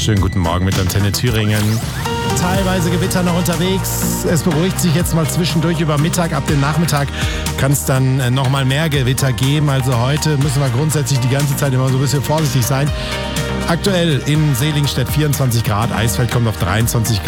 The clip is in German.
Schönen guten Morgen mit Antenne Thüringen. Teilweise Gewitter noch unterwegs. Es beruhigt sich jetzt mal zwischendurch über Mittag. Ab dem Nachmittag kann es dann nochmal mehr Gewitter geben. Also heute müssen wir grundsätzlich die ganze Zeit immer so ein bisschen vorsichtig sein. Aktuell in Seligenstedt 24 Grad, Eisfeld kommt auf 23 Grad.